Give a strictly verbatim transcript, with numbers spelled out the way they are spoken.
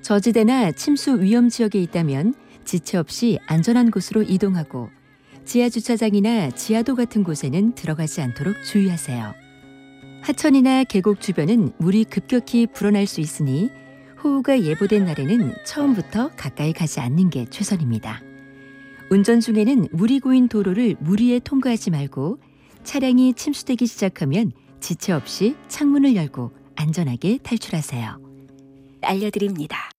저지대나 침수 위험 지역에 있다면 지체 없이 안전한 곳으로 이동하고 지하 주차장이나 지하도 같은 곳에는 들어가지 않도록 주의하세요. 하천이나 계곡 주변은 물이 급격히 불어날 수 있으니 호우가 예보된 날에는 처음부터 가까이 가지 않는 게 최선입니다. 운전 중에는 물이 고인 도로를 무리해 통과하지 말고 차량이 침수되기 시작하면 지체 없이 창문을 열고 안전하게 탈출하세요. 알려드립니다.